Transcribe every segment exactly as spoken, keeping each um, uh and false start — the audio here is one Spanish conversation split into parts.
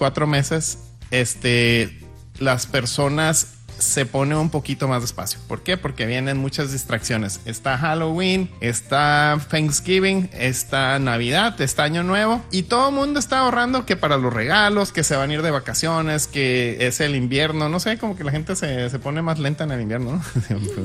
cuatro meses, este, las personas se ponen un poquito más despacio. ¿Por qué? Porque vienen muchas distracciones. Está Halloween, está Thanksgiving, está Navidad, está Año Nuevo, y todo el mundo está ahorrando que para los regalos, que se van a ir de vacaciones, que es el invierno. No sé, como que la gente se, se pone más lenta en el invierno, ¿no?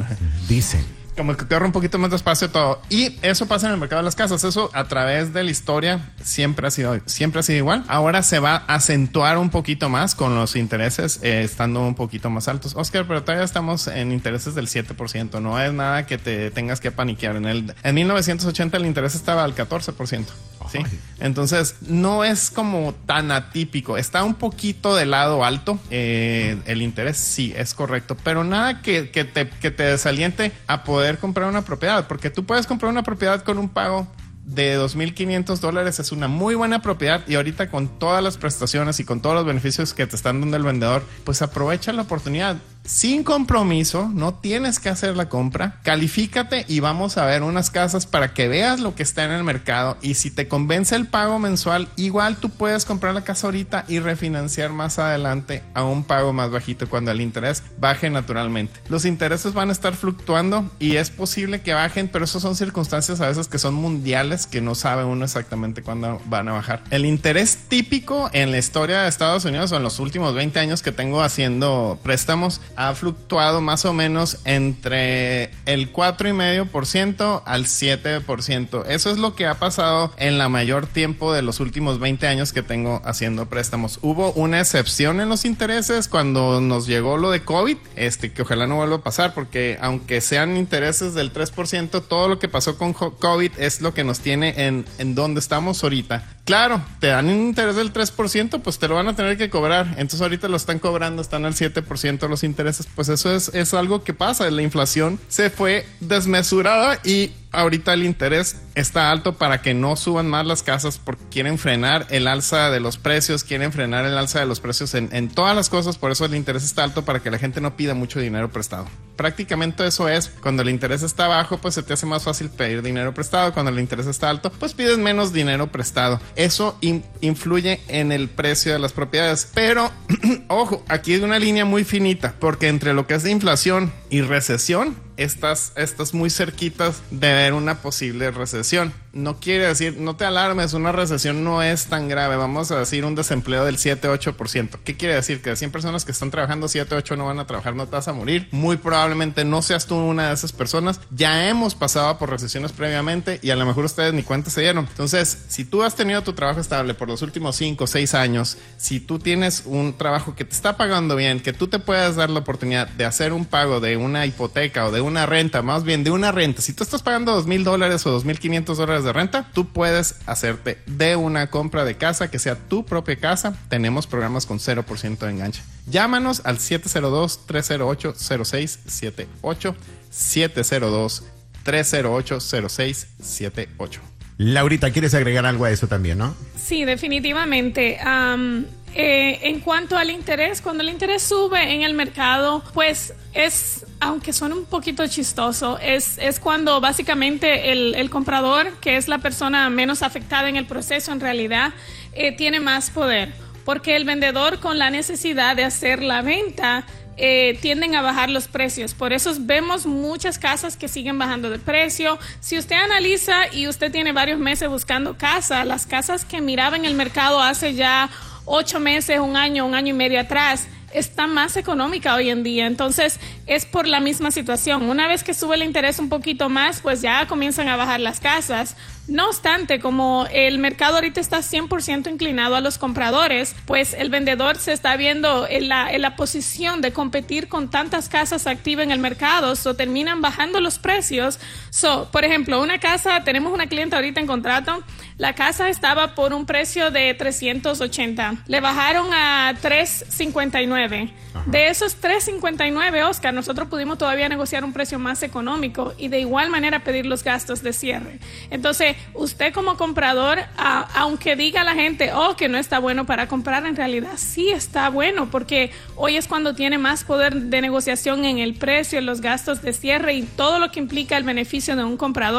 Dicen. Como que corre un poquito más despacio todo. Y eso pasa en el mercado de las casas. Eso a través de la historia siempre ha sido, siempre ha sido igual. Ahora se va a acentuar un poquito más con los intereses eh, estando un poquito más altos. Oscar, pero todavía estamos en intereses del siete por ciento. No es nada que te tengas que paniquear. En el en mil novecientos ochenta el interés estaba al catorce por ciento. ¿Sí? Entonces no es como tan atípico. Está un poquito de lado alto eh, el interés, sí, es correcto, pero nada que, que, te, que te desaliente a poder comprar una propiedad, porque tú puedes comprar una propiedad con un pago de dos mil quinientos dólares. Es una muy buena propiedad, y ahorita con todas las prestaciones y con todos los beneficios que te están dando el vendedor, pues aprovecha la oportunidad. Sin compromiso, no tienes que hacer la compra. Califícate y vamos a ver unas casas para que veas lo que está en el mercado, y si te convence el pago mensual, igual tú puedes comprar la casa ahorita y refinanciar más adelante a un pago más bajito cuando el interés baje naturalmente. Los intereses van a estar fluctuando y es posible que bajen, pero eso son circunstancias a veces que son mundiales, que no sabe uno exactamente cuándo van a bajar. El interés típico en la historia de Estados Unidos, o en los últimos veinte años que tengo haciendo préstamos, ha fluctuado más o menos entre el cuatro coma cinco por ciento al siete por ciento. Eso es lo que ha pasado en la mayor tiempo de los últimos veinte años que tengo haciendo préstamos. Hubo una excepción en los intereses cuando nos llegó lo de COVID, este, que ojalá no vuelva a pasar, porque aunque sean intereses del tres por ciento, todo lo que pasó con COVID es lo que nos tiene en, en donde estamos ahorita. Claro, te dan un interés del tres por ciento, pues te lo van a tener que cobrar. Entonces ahorita lo están cobrando, están al siete por ciento los intereses. Pues eso es, es algo que pasa. La inflación se fue desmesurada y ahorita el interés está alto para que no suban más las casas, porque quieren frenar el alza de los precios, quieren frenar el alza de los precios en, en todas las cosas. Por eso el interés está alto, para que la gente no pida mucho dinero prestado. Prácticamente eso es. Cuando el interés está bajo, pues se te hace más fácil pedir dinero prestado. Cuando el interés está alto, pues pides menos dinero prestado. Eso in, influye en el precio de las propiedades. Pero, ojo, aquí hay una línea muy finita, porque entre lo que es de inflación y recesión, Estás, estás muy cerquitas de ver una posible recesión. No quiere decir, no te alarmes, una recesión no es tan grave. Vamos a decir un desempleo del siete a ocho por ciento. ¿Qué quiere decir? Que de cien personas que están trabajando, siete a ocho no van a trabajar, no te vas a morir. Muy probablemente no seas tú una de esas personas. Ya hemos pasado por recesiones previamente y a lo mejor ustedes ni cuenta se dieron. Entonces, si tú has tenido tu trabajo estable por los últimos cinco o seis años, si tú tienes un trabajo que te está pagando bien, que tú te puedas dar la oportunidad de hacer un pago de una hipoteca o de una renta, más bien de una renta. Si tú estás pagando dos mil dólares o dos mil quinientos dólares de renta, tú puedes hacerte de una compra de casa que sea tu propia casa. Tenemos programas con cero por ciento de enganche. Llámanos al siete cero dos, tres cero ocho, cero seis siete ocho, siete cero dos, tres cero ocho, cero seis siete ocho. Laurita, ¿quieres agregar algo a eso también, no? Sí, definitivamente. Um, eh, en cuanto al interés, cuando el interés sube en el mercado, pues es, aunque suene un poquito chistoso, es, es cuando básicamente el, el comprador, que es la persona menos afectada en el proceso, en realidad eh, tiene más poder, porque el vendedor, con la necesidad de hacer la venta, Eh, tienden a bajar los precios. Por eso vemos muchas casas que siguen bajando de precio. Si usted analiza y usted tiene varios meses buscando casa, las casas que miraba en el mercado hace ya ocho meses, un año, un año y medio atrás, está más económica hoy en día. Entonces es por la misma situación. Una vez que sube el interés un poquito más, pues ya comienzan a bajar las casas. No obstante, como el mercado ahorita está cien por ciento inclinado a los compradores, pues el vendedor se está viendo en la, en la posición de competir con tantas casas activas en el mercado, so terminan bajando los precios. So, por ejemplo, una casa, tenemos una cliente ahorita en contrato, la casa estaba por un precio de trescientos ochenta, le bajaron a trescientos cincuenta y nueve. De esos trescientos cincuenta y nueve, Oscar, nosotros pudimos todavía negociar un precio más económico y de igual manera pedir los gastos de cierre. Entonces, usted como comprador, a, aunque diga la gente, oh, que no está bueno para comprar, en realidad sí está bueno, porque hoy es cuando tiene más poder de negociación en el precio, en los gastos de cierre y todo lo que implica el beneficio de un comprador.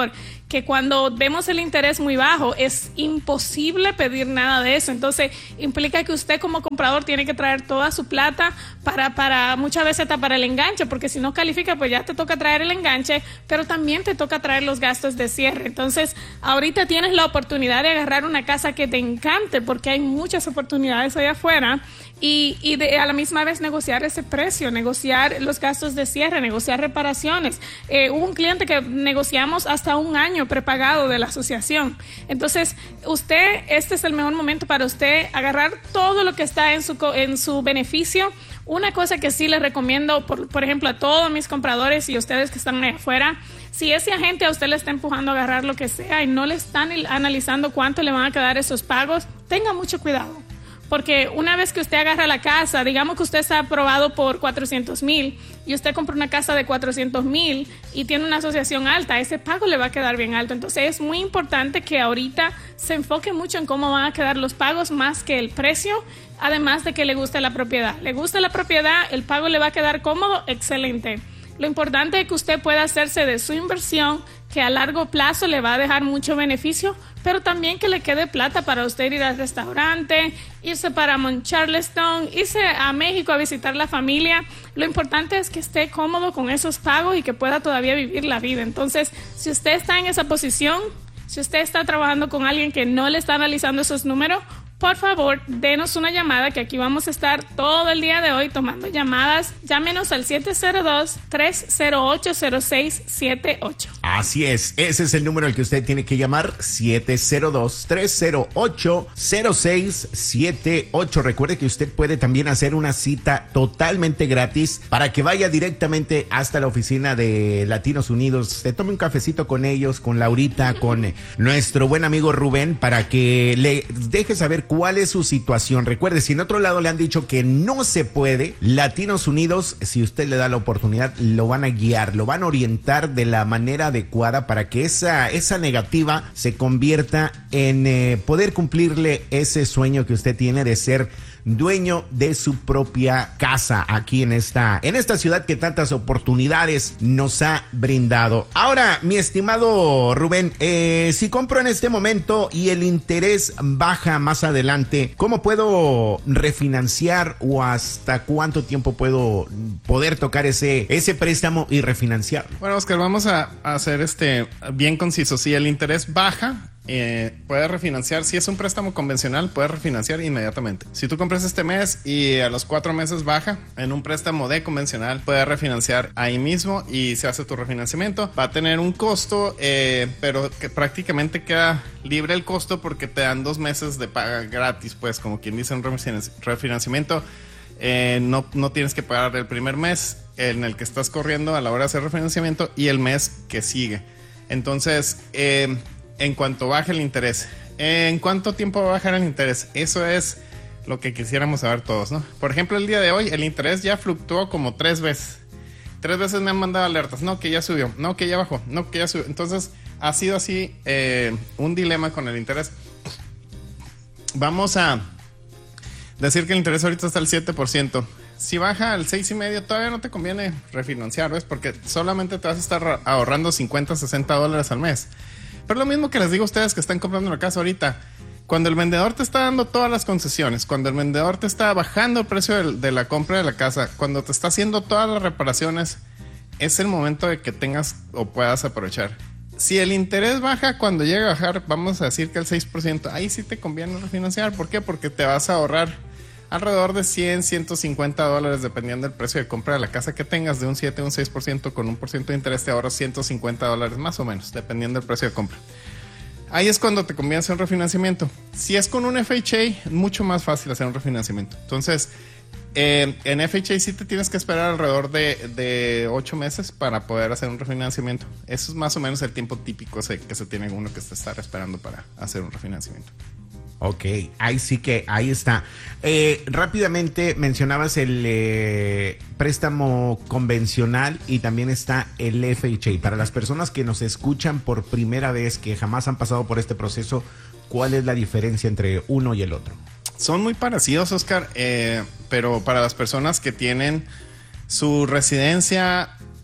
que cuando vemos el interés muy bajo es imposible pedir nada de eso. Entonces implica que usted como comprador tiene que traer toda su plata para, para muchas veces hasta para el enganche, porque si no califica pues ya te toca traer el enganche, pero también te toca traer los gastos de cierre. Entonces ahorita tienes la oportunidad de agarrar una casa que te encante, porque hay muchas oportunidades allá afuera, y, y de, a la misma vez negociar ese precio, negociar los gastos de cierre, negociar reparaciones. Eh, hubo un cliente que negociamos hasta un año prepagado de la asociación. Entonces usted, este es el mejor momento para usted agarrar todo lo que está en su, en su beneficio. Una cosa que sí les recomiendo, por, por ejemplo, a todos mis compradores y a ustedes que están ahí afuera, si ese agente a usted le está empujando a agarrar lo que sea y no le están analizando cuánto le van a quedar esos pagos, tenga mucho cuidado. Porque una vez que usted agarra la casa, digamos que usted está aprobado por cuatrocientos mil y usted compra una casa de cuatrocientos mil y tiene una asociación alta, ese pago le va a quedar bien alto. Entonces es muy importante que ahorita se enfoque mucho en cómo van a quedar los pagos más que el precio, además de que le guste la propiedad. Le gusta la propiedad, el pago le va a quedar cómodo, excelente. Lo importante es que usted pueda hacerse de su inversión, que a largo plazo le va a dejar mucho beneficio, pero también que le quede plata para usted ir al restaurante, irse para Mount Charleston, irse a México a visitar la familia. Lo importante es que esté cómodo con esos pagos y que pueda todavía vivir la vida. Entonces, si usted está en esa posición, si usted está trabajando con alguien que no le está analizando esos números, por favor, denos una llamada, que aquí vamos a estar todo el día de hoy tomando llamadas. Llámenos al siete cero dos, tres cero ocho, cero seis siete ocho. Así es, ese es el número al que usted tiene que llamar, siete cero dos, tres cero ocho, cero seis siete ocho. Recuerde que usted puede también hacer una cita totalmente gratis para que vaya directamente hasta la oficina de Latinos Unidos. Se tome un cafecito con ellos, con Laurita, con nuestro buen amigo Rubén, para que le deje saber cuál es su situación. Recuerde, si en otro lado le han dicho que no se puede, Latinos Unidos, si usted le da la oportunidad, lo van a guiar, lo van a orientar de la manera adecuada para que esa, esa negativa se convierta en eh, poder cumplirle ese sueño que usted tiene de ser dueño de su propia casa aquí en esta, en esta ciudad que tantas oportunidades nos ha brindado. Ahora, mi estimado Rubén, eh, si compro en este momento y el interés baja más adelante, ¿cómo puedo refinanciar o hasta cuánto tiempo puedo poder tocar ese, ese préstamo y refinanciarlo? Bueno, Oscar, vamos a, a hacer este bien conciso. Si el interés baja, Eh, puedes refinanciar. Si es un préstamo convencional, puedes refinanciar inmediatamente. Si tú compras este mes y a los cuatro meses baja, en un préstamo de convencional, puedes refinanciar ahí mismo y se hace tu refinanciamiento. Va a tener un costo, eh, pero que prácticamente queda libre el costo porque te dan dos meses de paga gratis, pues como quien dice un refinanciamiento. Eh, no, no tienes que pagar el primer mes en el que estás corriendo a la hora de hacer refinanciamiento y el mes que sigue. Entonces, eh, en cuanto baje el interés, ¿en cuánto tiempo va a bajar el interés? Eso es lo que quisiéramos saber todos, ¿no? Por ejemplo, el día de hoy el interés ya fluctuó como tres veces. Tres veces me han mandado alertas. No, que ya subió. No, que ya bajó. No, que ya subió. Entonces, ha sido así eh, un dilema con el interés. Vamos a decir que el interés ahorita está al siete por ciento. Si baja al seis y medio, todavía no te conviene refinanciar, ¿ves? Porque solamente te vas a estar ahorrando cincuenta, sesenta dólares al mes. Pero lo mismo que les digo a ustedes que están comprando una casa ahorita, cuando el vendedor te está dando todas las concesiones, cuando el vendedor te está bajando el precio de, de la compra de la casa, cuando te está haciendo todas las reparaciones, es el momento de que tengas o puedas aprovechar. Si el interés baja, cuando llega a bajar, vamos a decir que el seis por ciento, ahí sí te conviene refinanciar. ¿Por qué? Porque te vas a ahorrar alrededor de cien, ciento cincuenta dólares dependiendo del precio de compra de la casa que tengas. De un siete a un seis por ciento con un por ciento de interés te ahorras ciento cincuenta dólares más o menos dependiendo del precio de compra. Ahí es cuando te conviene hacer un refinanciamiento. Si es con un F H A, mucho más fácil hacer un refinanciamiento. Entonces eh, en F H A sí te tienes que esperar alrededor de, de ocho meses para poder hacer un refinanciamiento. Eso es más o menos el tiempo típico que se tiene uno que se está esperando para hacer un refinanciamiento. Ok, ahí sí que, ahí está. Eh, rápidamente mencionabas el eh, préstamo convencional y también está el F H A. Para las personas que nos escuchan por primera vez, que jamás han pasado por este proceso, ¿cuál es la diferencia entre uno y el otro? Son muy parecidos, Oscar, eh, pero para las personas que tienen su residencia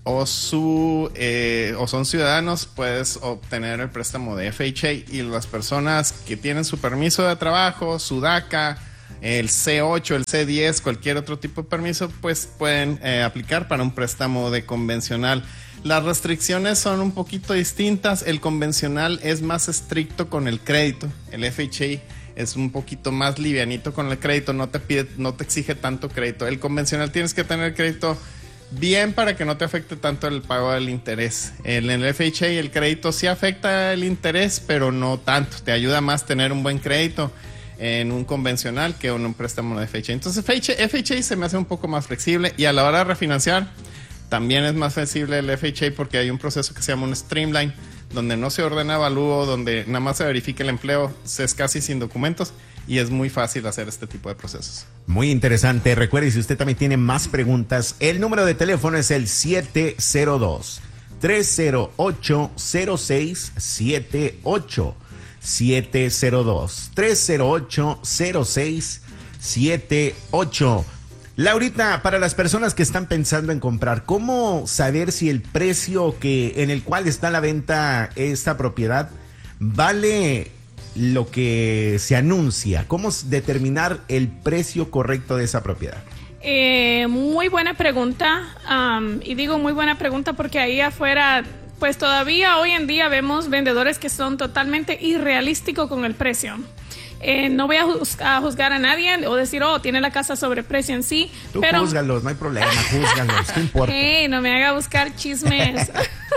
o su eh, o son ciudadanos, puedes obtener el préstamo de F H A, y las personas que tienen su permiso de trabajo, su DACA, el C ocho, el C diez, cualquier otro tipo de permiso, pues pueden eh, aplicar para un préstamo de convencional. Las restricciones son un poquito distintas. El convencional es más estricto con el crédito. El F H A es un poquito más livianito con el crédito, no te pide, no te exige tanto crédito. El convencional tienes que tener crédito bien para que no te afecte tanto el pago del interés. En el F H A el crédito sí afecta el interés, pero no tanto. Te ayuda más tener un buen crédito en un convencional que en un préstamo de F H A. Entonces F H A se me hace un poco más flexible, y a la hora de refinanciar también es más flexible el F H A, porque hay un proceso que se llama un streamline, donde no se ordena avalúo, donde nada más se verifica el empleo, se es casi sin documentos, y es muy fácil hacer este tipo de procesos. Muy interesante. Recuerde, si usted también tiene más preguntas, el número de teléfono es el siete cero dos, tres cero ocho, cero seis siete ocho. siete cero dos, tres cero ocho, cero seis siete ocho. Laurita, para las personas que están pensando en comprar, ¿cómo saber si el precio que en el cual está a la venta esta propiedad vale lo que se anuncia? ¿Cómo determinar el precio correcto de esa propiedad? Eh, muy buena pregunta, um, y digo muy buena pregunta porque ahí afuera, pues todavía hoy en día vemos vendedores que son totalmente irrealísticos con el precio. Eh, no voy a, juz- a juzgar a nadie o decir, oh, tiene la casa sobreprecio en sí. Tú pero... júzgalos, no hay problema, júzgalos, ¿qué importa? Hey, no me haga buscar chismes.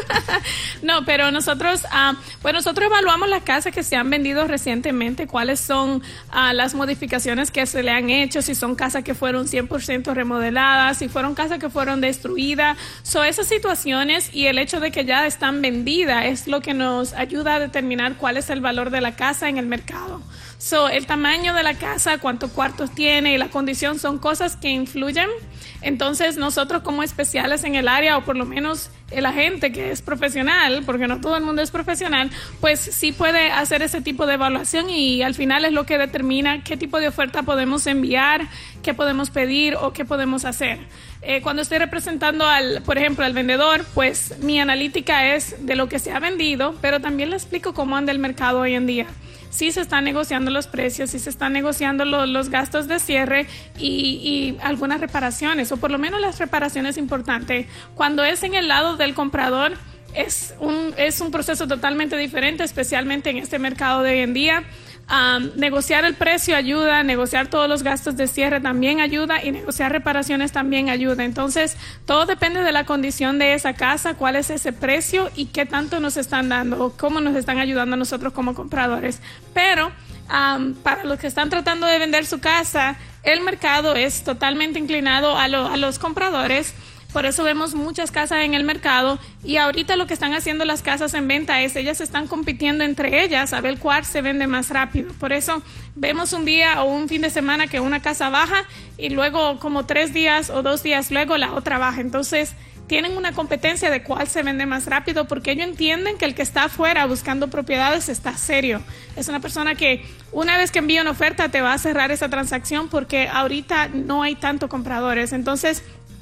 No, pero nosotros, uh, pues nosotros evaluamos las casas que se han vendido recientemente, cuáles son uh, las modificaciones que se le han hecho, si son casas que fueron cien por ciento remodeladas, si fueron casas que fueron destruidas. So, esas situaciones y el hecho de que ya están vendidas es lo que nos ayuda a determinar cuál es el valor de la casa en el mercado. So, el tamaño de la casa, cuántos cuartos tiene y la condición son cosas que influyen. Entonces, nosotros como especiales en el área, o por lo menos el agente que es profesional, porque no todo el mundo es profesional, pues sí puede hacer ese tipo de evaluación, y al final es lo que determina qué tipo de oferta podemos enviar, qué podemos pedir o qué podemos hacer. Eh, cuando estoy representando al, por ejemplo, al vendedor, pues mi analítica es de lo que se ha vendido, pero también le explico cómo anda el mercado hoy en día. Sí se están negociando los precios, sí se están negociando lo, los gastos de cierre y, y algunas reparaciones, o por lo menos las reparaciones importantes. Cuando es en el lado del comprador, es un, es un proceso totalmente diferente, especialmente en este mercado de hoy en día. Um, negociar el precio ayuda, negociar todos los gastos de cierre también ayuda, y negociar reparaciones también ayuda. Entonces, todo depende de la condición de esa casa, cuál es ese precio y qué tanto nos están dando o cómo nos están ayudando a nosotros como compradores. Pero um, para los que están tratando de vender su casa, el mercado es totalmente inclinado a, lo, a los compradores. Por eso vemos muchas casas en el mercado, y ahorita lo que están haciendo las casas en venta es ellas están compitiendo entre ellas a ver cuál se vende más rápido. Por eso vemos un día o un fin de semana que una casa baja y luego como tres días o dos días luego la otra baja. Entonces tienen una competencia de cuál se vende más rápido, porque ellos entienden que el que está afuera buscando propiedades está serio. Es una persona que una vez que envía una oferta te va a cerrar esa transacción, porque ahorita no hay tanto compradores. Entonces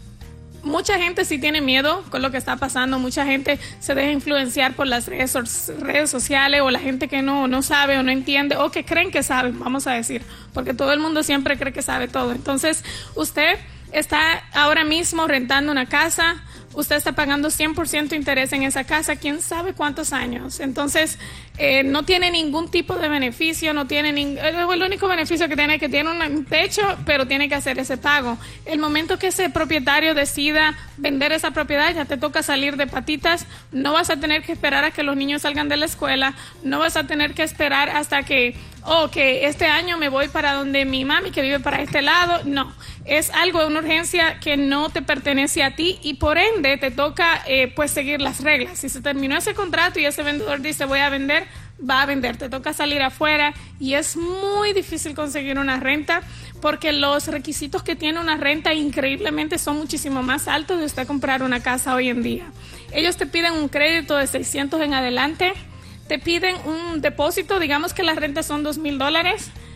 mucha gente sí tiene miedo con lo que está pasando, mucha gente se deja influenciar por las redes, redes sociales, o la gente que no, no sabe o no entiende, o que creen que saben, vamos a decir, porque todo el mundo siempre cree que sabe todo. Entonces, usted está ahora mismo rentando una casa, usted está pagando cien por ciento interés en esa casa, quién sabe cuántos años. Entonces, eh, no tiene ningún tipo de beneficio, no tiene ning- el único beneficio que tiene es que tiene un techo, pero tiene que hacer ese pago. El momento que ese propietario decida vender esa propiedad, ya te toca salir de patitas. No vas a tener que esperar a que los niños salgan de la escuela, no vas a tener que esperar hasta que, oh, que este año me voy para donde mi mami que vive para este lado. No, es algo de una urgencia que no te pertenece a ti, y por ende te toca eh, pues seguir las reglas. Si se terminó ese contrato y ese vendedor dice voy a vender, va a vender, te toca salir afuera, y es muy difícil conseguir una renta, porque los requisitos que tiene una renta increíblemente son muchísimo más altos de usted comprar una casa hoy en día. Ellos te piden un crédito de seiscientos en adelante, te piden un depósito, digamos que las rentas son dos mil dólares,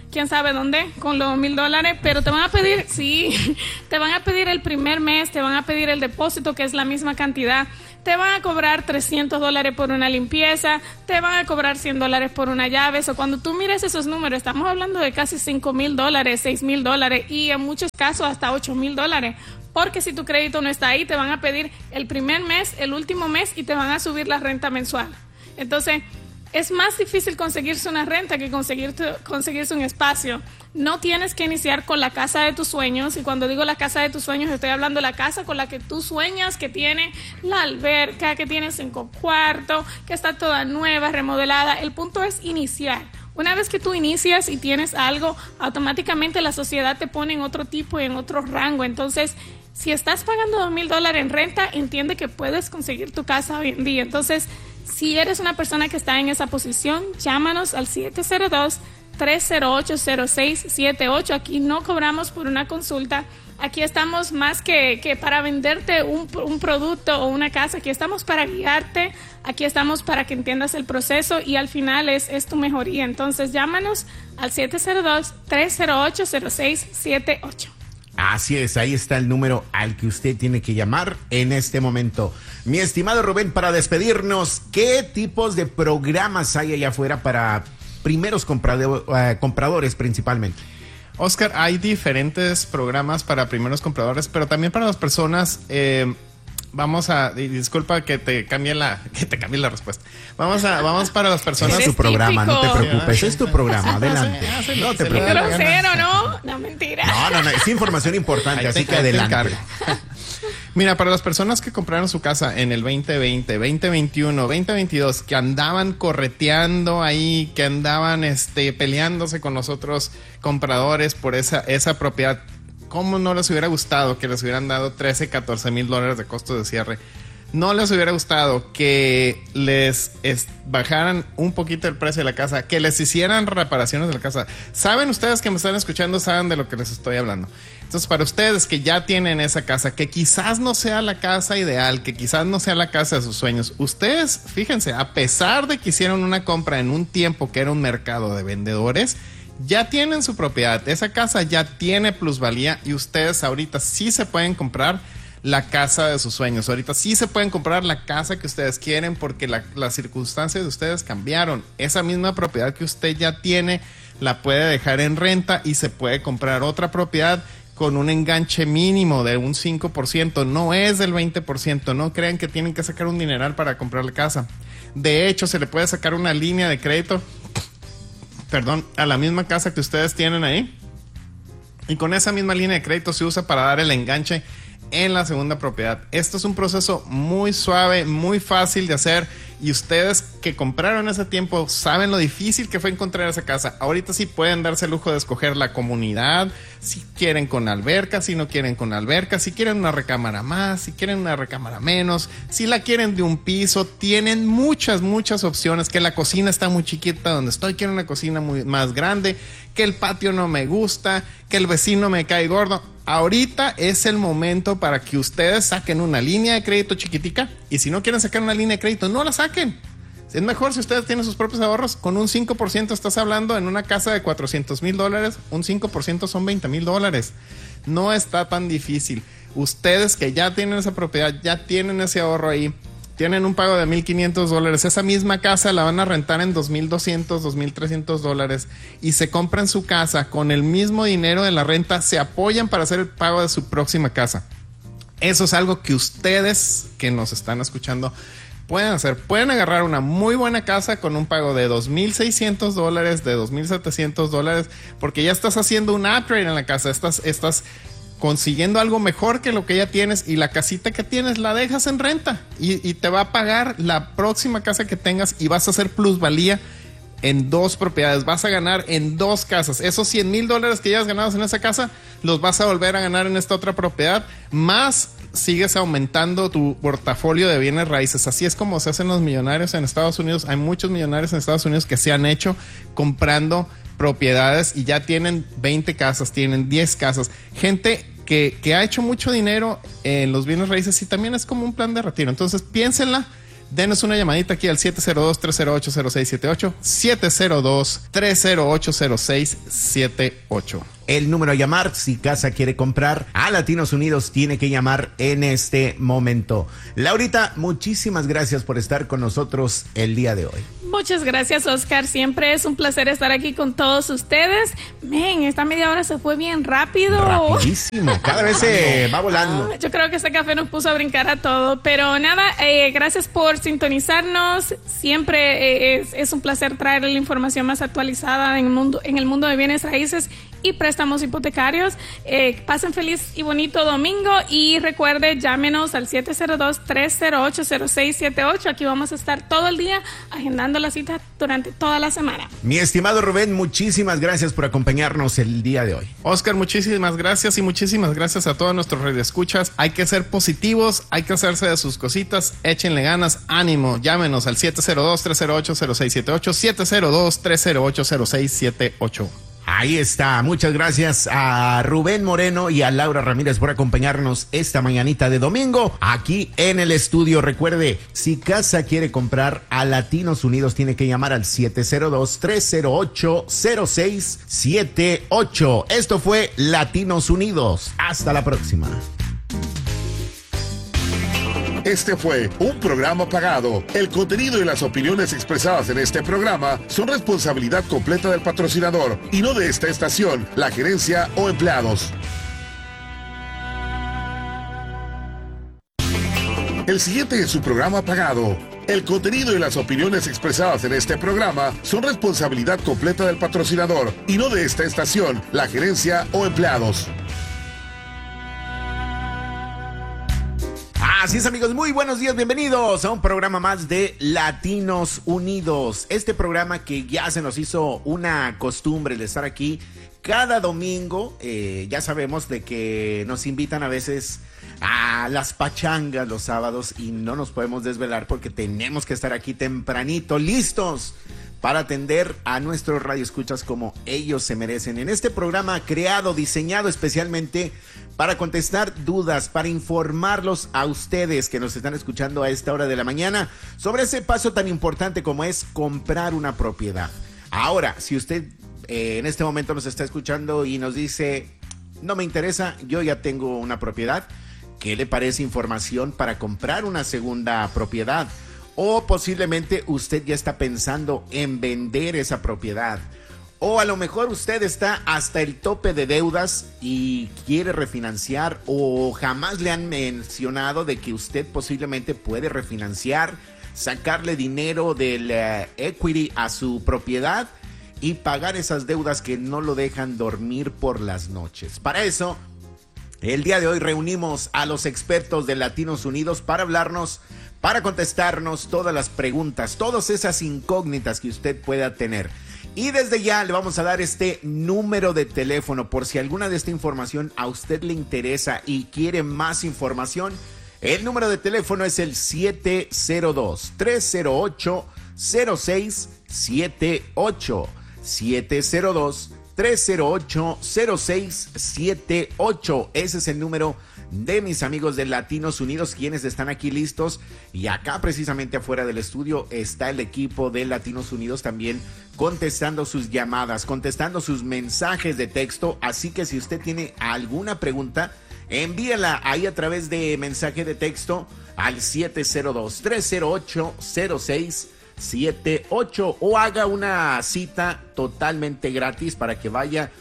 quién sabe dónde con los mil dólares, pero te van a pedir, sí, te van a pedir el primer mes, te van a pedir el depósito, que es la misma cantidad, te van a cobrar trescientos dólares por una limpieza, te van a cobrar cien dólares por una llave. O cuando tú mires esos números, estamos hablando de casi cinco mil dólares, seis mil dólares y en muchos casos hasta ocho mil dólares. Porque si tu crédito no está ahí, te van a pedir el primer mes, el último mes y te van a subir la renta mensual. Entonces, es más difícil conseguirse una renta que conseguir tu, conseguirse un espacio. No tienes que iniciar con la casa de tus sueños. Y cuando digo la casa de tus sueños, estoy hablando de la casa con la que tú sueñas, que tiene la alberca, que tiene cinco cuartos, que está toda nueva, remodelada. El punto es iniciar. Una vez que tú inicias y tienes algo, automáticamente la sociedad te pone en otro tipo y en otro rango. Entonces, si estás pagando dos mil dólares en renta, entiende que puedes conseguir tu casa hoy en día. Entonces, si eres una persona que está en esa posición, llámanos al siete cero dos, tres cero ocho, cero seis siete ocho. Aquí no cobramos por una consulta. Aquí estamos más que, que para venderte un, un producto o una casa. Aquí estamos para guiarte. Aquí estamos para que entiendas el proceso y al final es, es tu mejoría. Entonces, llámanos al siete cero dos, tres cero ocho, cero seis siete ocho. Así es, ahí está el número al que usted tiene que llamar en este momento. Mi estimado Rubén, para despedirnos, ¿qué tipos de programas hay allá afuera para primeros comprado, uh, compradores principalmente? Oscar, hay diferentes programas para primeros compradores, pero también para las personas, eh, vamos a, y disculpa que te cambie la, que te cambie la respuesta. Vamos a, vamos para las personas. Es tu programa, no te preocupes, es tu programa, adelante. No te preocupes. Grosero, ¿no? No, mentira. No, no, no, es información importante, así que adelante. Mira, para las personas que compraron su casa en el veinte veinte, veinte veintiuno, veinte veintidós, que andaban correteando ahí, que andaban este, peleándose con los otros compradores por esa, esa propiedad, ¿cómo no les hubiera gustado que les hubieran dado trece, catorce mil dólares de costo de cierre? ¿No les hubiera gustado que les es, bajaran un poquito el precio de la casa, que les hicieran reparaciones de la casa? Saben ustedes que me están escuchando, saben de lo que les estoy hablando. Entonces, para ustedes que ya tienen esa casa, que quizás no sea la casa ideal, que quizás no sea la casa de sus sueños, ustedes, fíjense, a pesar de que hicieron una compra en un tiempo que era un mercado de vendedores, ya tienen su propiedad, esa casa ya tiene plusvalía y ustedes ahorita sí se pueden comprar la casa de sus sueños. Ahorita sí se pueden comprar la casa que ustedes quieren porque la, las circunstancias de ustedes cambiaron. Esa misma propiedad que usted ya tiene la puede dejar en renta y se puede comprar otra propiedad con un enganche mínimo de un cinco por ciento, no es del veinte por ciento. No crean que tienen que sacar un dineral para comprar la casa. De hecho, se le puede sacar una línea de crédito, perdón, a la misma casa que ustedes tienen ahí. Y con esa misma línea de crédito se usa para dar el enganche en la segunda propiedad. Esto es un proceso muy suave, muy fácil de hacer y ustedes que compraron ese tiempo saben lo difícil que fue encontrar esa casa. Ahorita sí pueden darse el lujo de escoger la comunidad, si quieren con alberca, si no quieren con alberca, si quieren una recámara más, si quieren una recámara menos, si la quieren de un piso. Tienen muchas, muchas opciones. Que la cocina está muy chiquita donde estoy, quiero una cocina muy más grande, que el patio no me gusta, que el vecino me cae gordo. Ahorita es el momento para que ustedes saquen una línea de crédito chiquitica y si no quieren sacar una línea de crédito, no la saquen. Es mejor si ustedes tienen sus propios ahorros. Con un cinco por ciento estás hablando en una casa de cuatrocientos mil dólares, un cinco por ciento son veinte mil dólares. No está tan difícil. Ustedes que ya tienen esa propiedad, ya tienen ese ahorro ahí, tienen un pago de mil quinientos dólares, esa misma casa la van a rentar en dos mil doscientos, dos mil trescientos dólares y se compran su casa con el mismo dinero de la renta, se apoyan para hacer el pago de su próxima casa. Eso es algo que ustedes que nos están escuchando pueden hacer. Pueden agarrar una muy buena casa con un pago de dos mil seiscientos dólares, de dos mil setecientos dólares, porque ya estás haciendo un upgrade en la casa, estás, estás consiguiendo algo mejor que lo que ya tienes y la casita que tienes la dejas en renta y, y te va a pagar la próxima casa que tengas y vas a hacer plusvalía en dos propiedades, vas a ganar en dos casas. Esos cien mil dólares que ya has ganado en esa casa los vas a volver a ganar en esta otra propiedad, más sigues aumentando tu portafolio de bienes raíces. Así es como se hacen los millonarios en Estados Unidos. Hay muchos millonarios en Estados Unidos que se han hecho comprando propiedades y ya tienen veinte casas, tienen diez casas. Gente que, que ha hecho mucho dinero en los bienes raíces y también es como un plan de retiro. Entonces piénsenla, denos una llamadita aquí al siete cero dos, tres cero ocho, cero seis siete ocho, siete cero dos, tres cero ocho, cero seis siete ocho. El número a llamar si casa quiere comprar a Latinos Unidos tiene que llamar en este momento. Laurita, muchísimas gracias por estar con nosotros el día de hoy. Muchas gracias, Oscar. Siempre es un placer estar aquí con todos ustedes. Men, esta media hora se fue bien rápido. Rapidísimo, cada vez se va volando. Ah, yo creo que este café nos puso a brincar a todo. Pero nada, eh, gracias por sintonizarnos. Siempre eh, es, es un placer traer la información más actualizada en el mundo, en el mundo de bienes raíces y préstamos hipotecarios. Eh, pasen feliz y bonito domingo y recuerde, llámenos al siete cero dos, tres cero ocho, cero seis siete ocho. Aquí vamos a estar todo el día agendando la cita durante toda la semana. Mi estimado Rubén, muchísimas gracias por acompañarnos el día de hoy. Oscar, muchísimas gracias y muchísimas gracias a todos nuestros radioescuchas. Hay que ser positivos, hay que hacerse de sus cositas, échenle ganas, ánimo, llámenos al siete cero dos, tres cero ocho, cero seis siete ocho, siete cero dos, tres cero ocho, cero seis siete ocho. Ahí está, muchas gracias a Rubén Moreno y a Laura Ramírez por acompañarnos esta mañanita de domingo aquí en el estudio. Recuerde, si casa quiere comprar a Latinos Unidos tiene que llamar al siete cero dos, tres cero ocho, cero seis siete ocho. Esto fue Latinos Unidos. Hasta la próxima. Este fue un programa pagado. El contenido y las opiniones expresadas en este programa son responsabilidad completa del patrocinador y no de esta estación, la gerencia o empleados. El siguiente es su programa pagado. El contenido y las opiniones expresadas en este programa son responsabilidad completa del patrocinador y no de esta estación, la gerencia o empleados. Así es, amigos, muy buenos días, bienvenidos a un programa más de Latinos Unidos. Este programa que ya se nos hizo una costumbre de estar aquí cada domingo. Eh, ya sabemos de que nos invitan a veces a las pachangas los sábados y no nos podemos desvelar porque tenemos que estar aquí tempranito, listos para atender a nuestros radioescuchas como ellos se merecen. En este programa creado, diseñado especialmente para contestar dudas, para informarlos a ustedes que nos están escuchando a esta hora de la mañana sobre ese paso tan importante como es comprar una propiedad. Ahora, si usted eh, en este momento nos está escuchando y nos dice, no me interesa, yo ya tengo una propiedad, ¿qué le parece información para comprar una segunda propiedad? O posiblemente usted ya está pensando en vender esa propiedad. O a lo mejor usted está hasta el tope de deudas y quiere refinanciar, o jamás le han mencionado de que usted posiblemente puede refinanciar, sacarle dinero del uh, equity a su propiedad y pagar esas deudas que no lo dejan dormir por las noches. Para eso, el día de hoy reunimos a los expertos de Latinos Unidos para hablarnos, para contestarnos todas las preguntas, todas esas incógnitas que usted pueda tener. Y desde ya le vamos a dar este número de teléfono por si alguna de esta información a usted le interesa y quiere más información. El número de teléfono es el siete cero dos, tres cero ocho, cero seis siete ocho. siete cero dos, tres cero ocho, cero seis siete ocho. Ese es el número de mis amigos de Latinos Unidos, quienes están aquí listos, y acá precisamente afuera del estudio está el equipo de Latinos Unidos también contestando sus llamadas, contestando sus mensajes de texto. Así que si usted tiene alguna pregunta, envíela ahí a través de mensaje de texto al siete cero dos, tres cero ocho, cero seis siete ocho o haga una cita totalmente gratis para que vaya,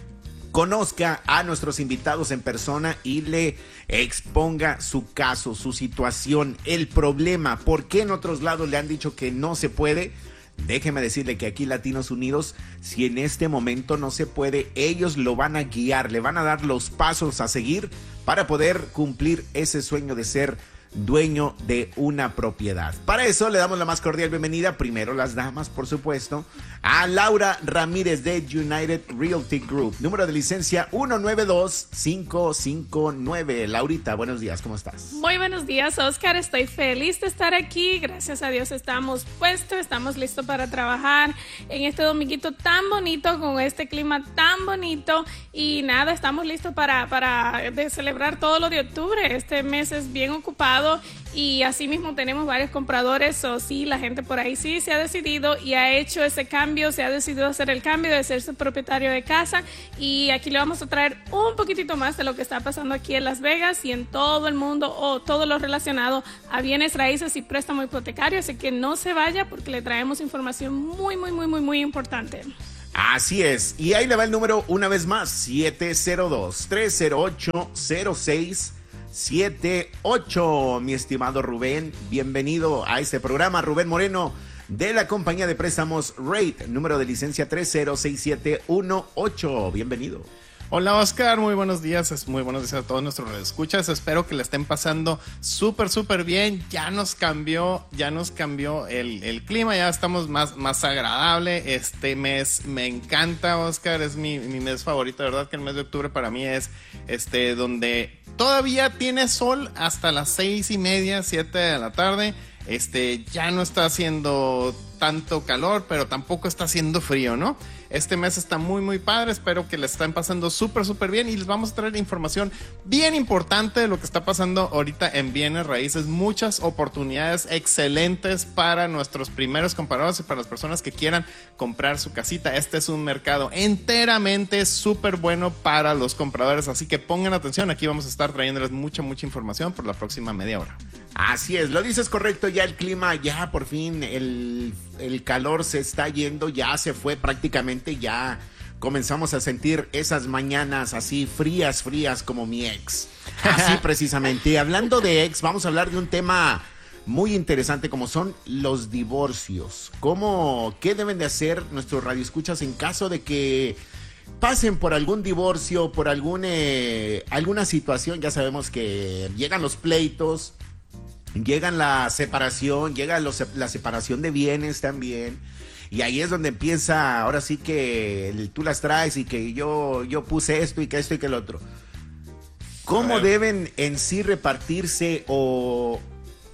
conozca a nuestros invitados en persona y le exponga su caso, su situación, el problema. ¿Por qué en otros lados le han dicho que no se puede? Déjeme decirle que aquí Latinos Unidos, si en este momento no se puede, ellos lo van a guiar, le van a dar los pasos a seguir para poder cumplir ese sueño de ser dueño de una propiedad. Para eso le damos la más cordial bienvenida, primero las damas, por supuesto, a Laura Ramírez de United Realty Group, número de licencia uno nueve dos cinco cinco nueve. Laurita, buenos días, ¿cómo estás? Muy buenos días, Oscar, estoy feliz de estar aquí, gracias a Dios estamos puestos, estamos listos para trabajar en este dominguito tan bonito, con este clima tan bonito, y nada, estamos listos para, para de celebrar todo lo de octubre. Este mes es bien ocupado mercado y así mismo tenemos varios compradores, o sí, la gente por ahí sí se ha decidido y ha hecho ese cambio, se ha decidido hacer el cambio de ser su propietario de casa, y aquí le vamos a traer un poquitito más de lo que está pasando aquí en Las Vegas y en todo el mundo, o todo lo relacionado a bienes raíces y préstamo hipotecario, así que no se vaya porque le traemos información muy, muy, muy, muy, muy importante. Así es, y ahí le va el número una vez más, siete cero dos, tres cero ocho, cero seis siete ocho. Mi estimado Rubén, bienvenido a este programa. Rubén Moreno, de la compañía de préstamos Rate, número de licencia tres cero seis siete uno ocho. Bienvenido. Hola Oscar, muy buenos días, es muy buenos días a todos nuestros escuchas. Espero que le estén pasando súper, súper bien. Ya nos cambió, ya nos cambió el, el clima, ya estamos más, más agradable. Este mes me encanta, Oscar, es mi, mi mes favorito, de verdad que el mes de octubre para mí es este donde todavía tiene sol hasta las seis y media, siete de la tarde. Este, ya no está haciendo tanto calor, pero tampoco está haciendo frío, ¿no? Este mes está muy, muy padre. Espero que le estén pasando súper, súper bien. Y les vamos a traer información bien importante de lo que está pasando ahorita en bienes raíces. Muchas oportunidades excelentes para nuestros primeros compradores y para las personas que quieran comprar su casita. Este es un mercado enteramente súper bueno para los compradores. Así que pongan atención. Aquí vamos a estar trayéndoles mucha, mucha información por la próxima media hora. Así es, lo dices correcto, ya el clima, ya por fin el, el calor se está yendo, ya se fue prácticamente, ya comenzamos a sentir esas mañanas así frías, frías como mi ex. Así precisamente. Hablando de ex, vamos a hablar de un tema muy interesante como son los divorcios. ¿Cómo, qué deben de hacer nuestros radioescuchas en caso de que pasen por algún divorcio, por algún, eh, alguna situación? Ya sabemos que llegan los pleitos, llegan la separación, llega los, la separación de bienes también, y ahí es donde empieza, ahora sí que el, tú las traes y que yo, yo puse esto y que esto y que el otro. ¿Cómo deben en sí repartirse o,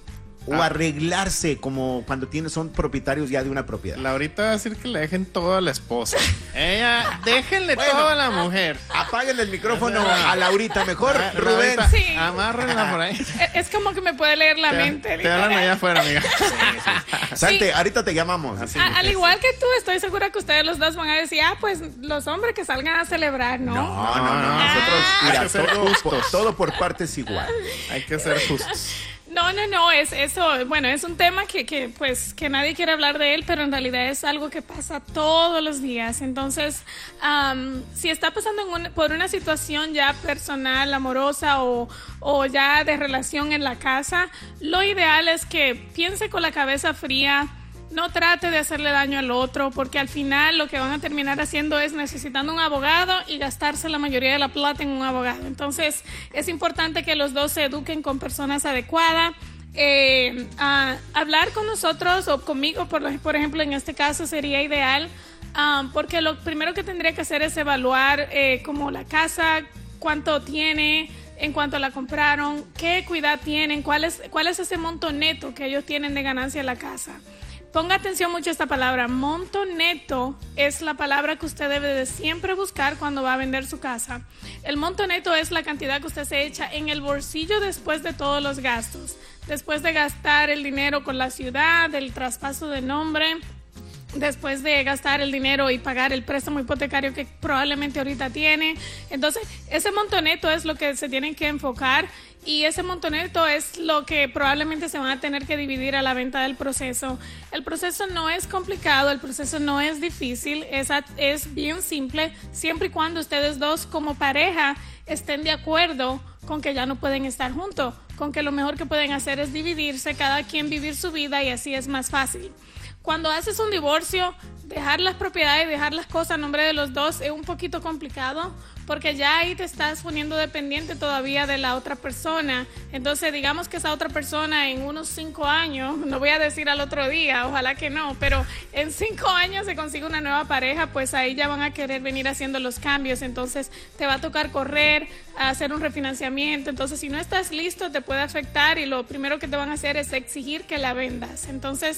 o ah. arreglarse como cuando tienen, son propietarios ya de una propiedad? Laurita va a decir que le dejen todo a la esposa. Ella, déjenle bueno, todo a la mujer. Apáguenle el micrófono a Laurita mejor, a, Rubén. Laurita, sí. Amárrenla por ahí. Es como que me puede leer la te, mente. Te hablan allá afuera, amiga. Sí, sí. Salte, sí. Ahorita te llamamos. Así, a, al igual que tú, estoy segura que ustedes los dos van a decir, ah, pues los hombres que salgan a celebrar, ¿no? No, no, no. no. Nosotros, mira, todo, por, todo por partes igual. Hay que ser justos. No, no, no, es eso, bueno, es un tema que, que, pues, que nadie quiere hablar de él, pero en realidad es algo que pasa todos los días. Entonces, um, si está pasando en un, por una situación ya personal, amorosa o, o ya de relación en la casa, lo ideal es que piense con la cabeza fría. No trate de hacerle daño al otro, porque al final lo que van a terminar haciendo es necesitando un abogado y gastarse la mayoría de la plata en un abogado. Entonces es importante que los dos se eduquen con personas adecuadas. Eh, a hablar con nosotros o conmigo, por, por ejemplo, en este caso sería ideal, um, porque lo primero que tendría que hacer es evaluar eh, como la casa, cuánto tiene, en cuanto la compraron, qué equidad tienen, cuál es, cuál es ese monto neto que ellos tienen de ganancia en la casa. Ponga atención mucho a esta palabra. Monto neto es la palabra que usted debe de siempre buscar cuando va a vender su casa. El monto neto es la cantidad que usted se echa en el bolsillo después de todos los gastos. Después de gastar el dinero con la ciudad, el traspaso de nombre, después de gastar el dinero y pagar el préstamo hipotecario que probablemente ahorita tiene. Entonces, ese monto neto es lo que se tienen que enfocar. Y ese monto neto es lo que probablemente se van a tener que dividir a la venta del proceso. El proceso no es complicado, el proceso no es difícil, es, es bien simple, siempre y cuando ustedes dos como pareja estén de acuerdo con que ya no pueden estar juntos, con que lo mejor que pueden hacer es dividirse, cada quien vivir su vida y así es más fácil. Cuando haces un divorcio, dejar las propiedades y dejar las cosas a nombre de los dos es un poquito complicado, porque ya ahí te estás poniendo dependiente todavía de la otra persona. Entonces, digamos que esa otra persona en unos cinco años, no voy a decir al otro día, ojalá que no, pero en cinco años se consigue una nueva pareja, pues ahí ya van a querer venir haciendo los cambios. Entonces, te va a tocar correr, a hacer un refinanciamiento. Entonces, si no estás listo, te puede afectar y lo primero que te van a hacer es exigir que la vendas. Entonces,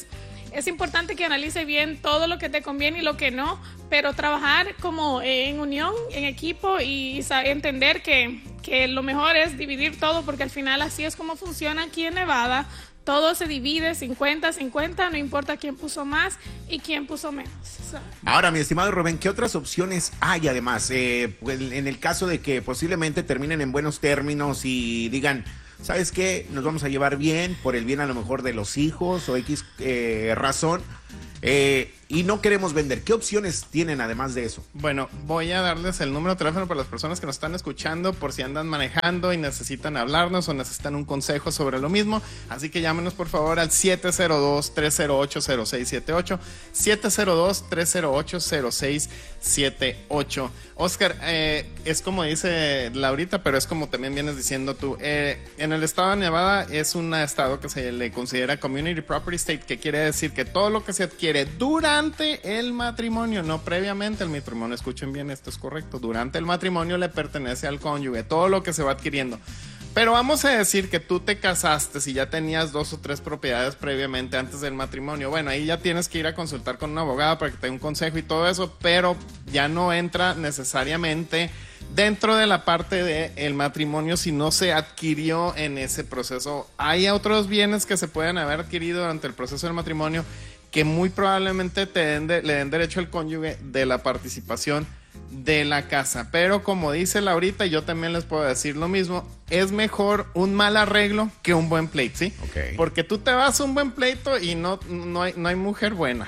es importante que analice bien todo lo que te conviene y lo que no, pero trabajar como en unión, en equipo y entender que, que lo mejor es dividir todo, porque al final así es como funciona aquí en Nevada. Todo se divide cincuenta cincuenta, no importa quién puso más y quién puso menos. O sea, ahora, mi estimado Rubén, ¿qué otras opciones hay además? Eh, pues, en el caso de que posiblemente terminen en buenos términos y digan, ¿sabes qué? Nos vamos a llevar bien, por el bien a lo mejor de los hijos o X eh, razón, eh, y no queremos vender. ¿Qué opciones tienen además de eso? Bueno, voy a darles el número de teléfono para las personas que nos están escuchando por si andan manejando y necesitan hablarnos o necesitan un consejo sobre lo mismo. Así que llámenos por favor al siete cero dos, tres cero ocho, cero seis siete ocho, siete cero dos, tres cero ocho, cero seis siete ocho. Oscar, eh, es como dice Laurita, pero es como también vienes diciendo tú. Eh, en el estado de Nevada es un estado que se le considera Community Property State, que quiere decir que todo lo que se adquiere durante el matrimonio, no previamente el matrimonio, escuchen bien, esto es correcto, durante el matrimonio le pertenece al cónyuge, todo lo que se va adquiriendo. Pero vamos a decir que tú te casaste si ya tenías dos o tres propiedades previamente antes del matrimonio. Bueno, ahí ya tienes que ir a consultar con un abogado para que te dé un consejo y todo eso, pero ya no entra necesariamente dentro de la parte del matrimonio si no se adquirió en ese proceso. Hay otros bienes que se pueden haber adquirido durante el proceso del matrimonio que muy probablemente te den de, le den derecho al cónyuge de la participación de la casa. Pero como dice Laurita, y yo también les puedo decir lo mismo, es mejor un mal arreglo que un buen pleito, ¿sí? Okay. Porque tú te vas a un buen pleito y no, no, hay, no hay mujer buena.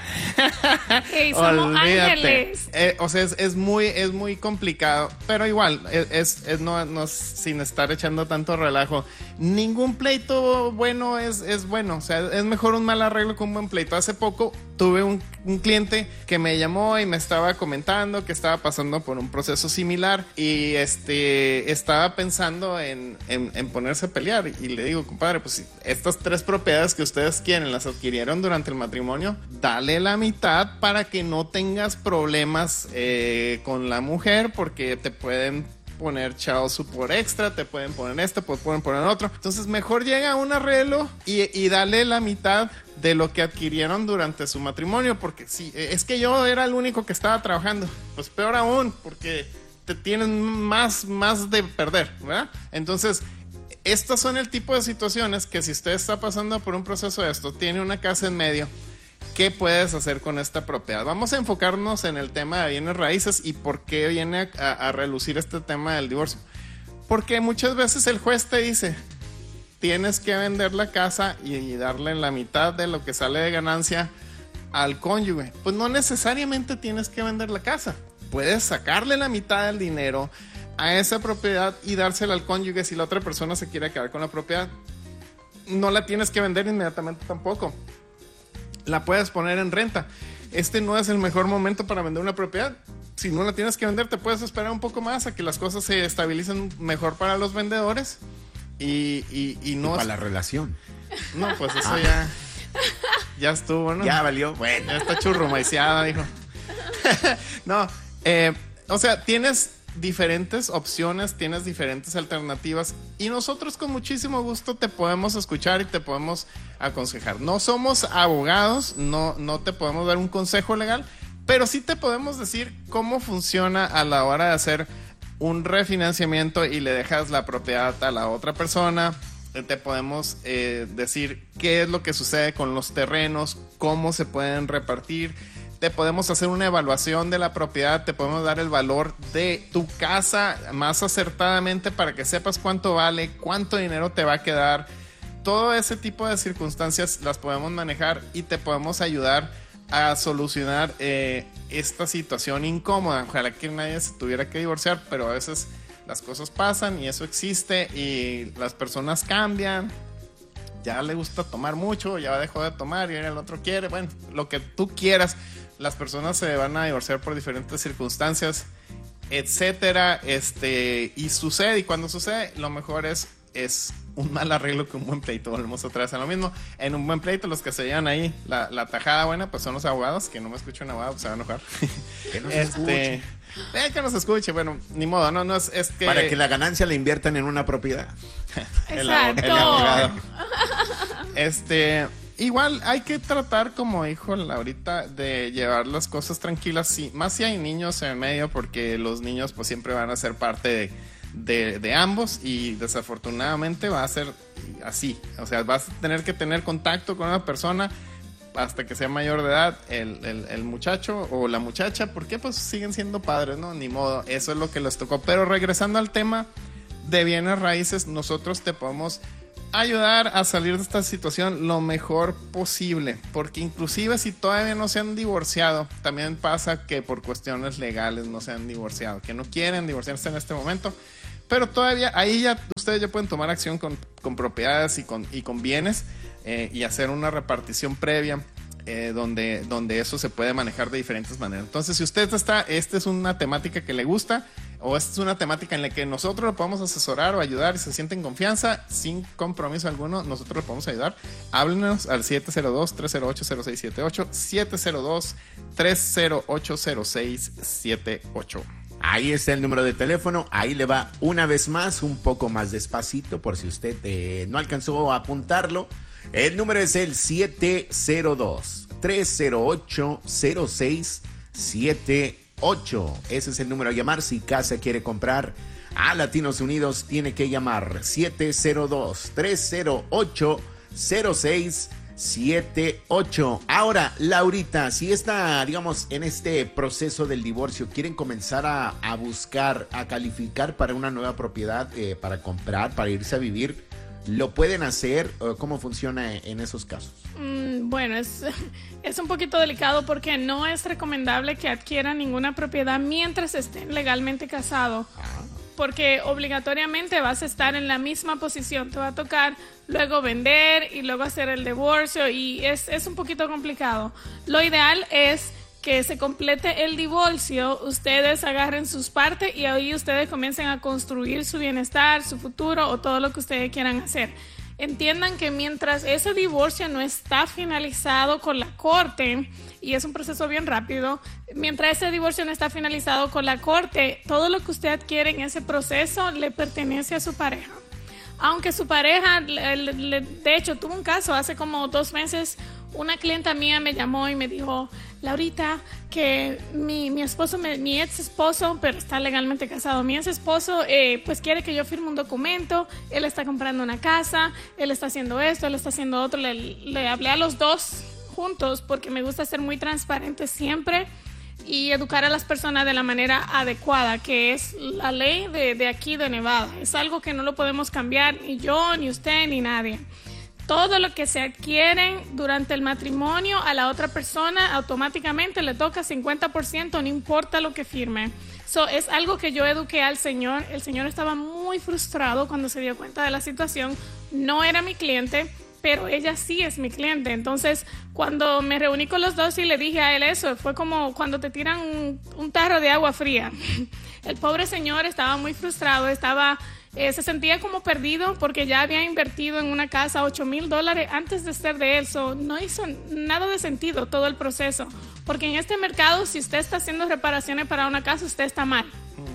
Hey, somos ángeles. Eh, o sea, es, es, muy, es muy complicado, pero igual, es, es, es no, no, sin estar echando tanto relajo, ningún pleito bueno es, es bueno. O sea, es mejor un mal arreglo que un buen pleito. Hace poco tuve un, un cliente que me llamó y me estaba comentando que estaba pasando por un proceso similar y este estaba pensando en, en, en ponerse a pelear, y le digo, compadre, pues si estas tres propiedades que ustedes quieren las adquirieron durante el matrimonio, dale la mitad para que no tengas problemas eh, con la mujer, porque te pueden poner child support extra, te pueden poner esto, pues pueden poner otro. Entonces mejor llega a un arreglo y, y dale la mitad de lo que adquirieron durante su matrimonio, porque si es que yo era el único que estaba trabajando, pues peor aún, porque te tienen más, más de perder, ¿verdad? Entonces, estas son el tipo de situaciones que si usted está pasando por un proceso de esto, tiene una casa en medio, ¿qué puedes hacer con esta propiedad? Vamos a enfocarnos en el tema de bienes raíces y por qué viene a, a relucir este tema del divorcio. Porque muchas veces el juez te dice, tienes que vender la casa y, y darle la mitad de lo que sale de ganancia al cónyuge. Pues no necesariamente tienes que vender la casa. Puedes sacarle la mitad del dinero a esa propiedad y dársela al cónyuge si la otra persona se quiere quedar con la propiedad. No la tienes que vender inmediatamente tampoco. La puedes poner en renta. Este no es el mejor momento para vender una propiedad. Si no la tienes que vender, te puedes esperar un poco más a que las cosas se estabilicen mejor para los vendedores y, y, y no... Y para la relación. No, pues eso ya... Ya estuvo, ¿no? Ya valió. Bueno. Ya está churrumaiseada, dijo. No, eh, o sea, tienes diferentes opciones, tienes diferentes alternativas y nosotros con muchísimo gusto te podemos escuchar y te podemos aconsejar. No somos abogados, no, no te podemos dar un consejo legal, pero sí te podemos decir cómo funciona a la hora de hacer un refinanciamiento y le dejas la propiedad a la otra persona. Te podemos eh, decir qué es lo que sucede con los terrenos, cómo se pueden repartir. Te podemos hacer una evaluación de la propiedad, te podemos dar el valor de tu casa más acertadamente para que sepas cuánto vale, cuánto dinero te va a quedar. Todo ese tipo de circunstancias las podemos manejar y te podemos ayudar a solucionar eh, esta situación incómoda. Ojalá que nadie se tuviera que divorciar, pero a veces las cosas pasan y eso existe y las personas cambian. Ya le gusta tomar mucho, ya dejó de tomar y el otro quiere, bueno, lo que tú quieras. Las personas se van a divorciar por diferentes circunstancias, etcétera, este, y sucede, y cuando sucede, lo mejor es, es un mal arreglo que un buen pleito. Volvemos otra vez a lo mismo. En un buen pleito, los que se llevan ahí la, la tajada buena, pues son los abogados, que no me escucha un abogado, pues se va a enojar. Que no se este, escuche. Eh, que nos escuche, bueno, ni modo, no, no es, es que... Para que la ganancia la inviertan en una propiedad. el, el abogado. Este... igual hay que tratar, como dijo Laurita, de llevar las cosas tranquilas, sí, más si hay niños en medio, porque los niños pues siempre van a ser parte de, de, de ambos, y desafortunadamente va a ser así. O sea, vas a tener que tener contacto con una persona hasta que sea mayor de edad, el, el, el muchacho o la muchacha, porque pues siguen siendo padres, ¿no? Ni modo, eso es lo que les tocó. Pero regresando al tema de bienes raíces, nosotros te podemos ayudar a salir de esta situación lo mejor posible, porque inclusive si todavía no se han divorciado, también pasa que por cuestiones legales no se han divorciado, que no quieren divorciarse en este momento, pero todavía ahí ya ustedes ya pueden tomar acción con, con propiedades y con, y con bienes, eh, y hacer una repartición previa, eh, donde, donde eso se puede manejar de diferentes maneras. Entonces, si usted está, esta es una temática que le gusta, o esta es una temática en la que nosotros lo podemos asesorar o ayudar y se siente en confianza, sin compromiso alguno, nosotros lo podemos ayudar. Háblenos al siete cero dos, tres cero ocho, cero seis siete ocho, siete cero dos, tres cero ocho, cero seis siete ocho. Ahí está el número de teléfono, ahí le va una vez más, un poco más despacito, por si usted eh, no alcanzó a apuntarlo. El número es el siete cero dos, tres cero ocho, cero seis siete ocho. Ese es el número a llamar si casa quiere comprar a Latinos Unidos. Tiene que llamar siete cero dos, tres cero ocho, cero seis siete ocho. Ahora, Laurita, si está, digamos, en este proceso del divorcio, quieren comenzar a, a buscar, a calificar para una nueva propiedad, eh, para comprar, para irse a vivir, ¿lo pueden hacer? ¿Cómo funciona en esos casos? Mm, bueno, es, es un poquito delicado porque no es recomendable que adquieran ninguna propiedad mientras estén legalmente casados. Ah. Porque obligatoriamente vas a estar en la misma posición. Te va a tocar luego vender y luego hacer el divorcio, y es, es un poquito complicado. Lo ideal es que se complete el divorcio, ustedes agarren sus partes y ahí ustedes comiencen a construir su bienestar, su futuro o todo lo que ustedes quieran hacer. Entiendan que mientras ese divorcio no está finalizado con la corte, y es un proceso bien rápido, mientras ese divorcio no está finalizado con la corte, todo lo que usted adquiere en ese proceso le pertenece a su pareja. Aunque su pareja, le, le, de hecho, tuvo un caso hace como dos meses, una clienta mía me llamó y me dijo: Laurita, que mi, mi esposo, me, mi ex esposo, pero está legalmente casado, mi ex esposo eh, pues quiere que yo firme un documento, él está comprando una casa, él está haciendo esto, él está haciendo otro. Le, le hablé a los dos juntos porque me gusta ser muy transparente siempre y educar a las personas de la manera adecuada, que es la ley de, de aquí de Nevada. Es algo que no lo podemos cambiar, ni yo, ni usted, ni nadie. Todo lo que se adquiere durante el matrimonio a la otra persona automáticamente le toca cincuenta por ciento, no importa lo que firme. So, es algo que yo eduqué al señor. El señor estaba muy frustrado cuando se dio cuenta de la situación. No era mi cliente, pero ella sí es mi cliente. Entonces, cuando me reuní con los dos y le dije a él eso, fue como cuando te tiran un, un tarro de agua fría. El pobre señor estaba muy frustrado, estaba... Eh, se sentía como perdido porque ya había invertido en una casa ocho mil dólares antes de ser de él. So, no hizo nada de sentido todo el proceso, porque en este mercado, si usted está haciendo reparaciones para una casa, usted está mal.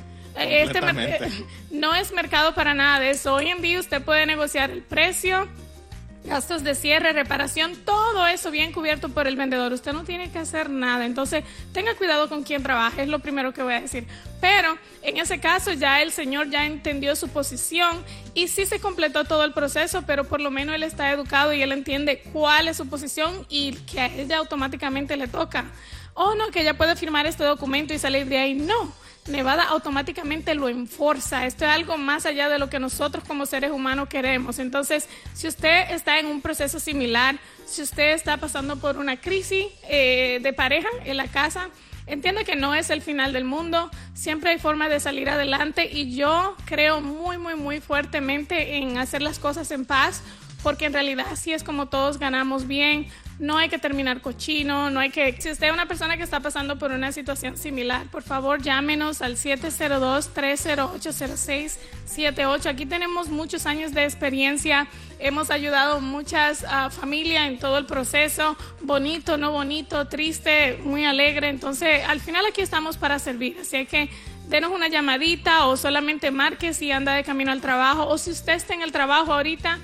Eh, este mer- no es mercado para nada de eso. Hoy en día usted puede negociar el precio, gastos de cierre, reparación, todo eso bien cubierto por el vendedor. Usted no tiene que hacer nada. Entonces, tenga cuidado con quién trabaja, es lo primero que voy a decir. Pero en ese caso ya el señor ya entendió su posición y sí se completó todo el proceso, pero por lo menos él está educado y él entiende cuál es su posición y que a ella automáticamente le toca. Oh, no, que ella puede firmar este documento y salir de ahí. No. Nevada automáticamente lo enforza. Esto es algo más allá de lo que nosotros como seres humanos queremos. Entonces, si usted está en un proceso similar, si usted está pasando por una crisis eh, de pareja en la casa, entienda que no es el final del mundo. Siempre hay forma de salir adelante y yo creo muy, muy, muy fuertemente en hacer las cosas en paz, porque en realidad así es como todos ganamos bien. No hay que terminar cochino, no hay que... Si usted es una persona que está pasando por una situación similar, por favor llámenos al siete cero dos, tres cero ocho, cero seis siete ocho. Aquí tenemos muchos años de experiencia, hemos ayudado muchas uh, familias en todo el proceso, bonito, no bonito, triste, muy alegre. Entonces, al final aquí estamos para servir, así que denos una llamadita o solamente marque si anda de camino al trabajo, o si usted está en el trabajo ahorita,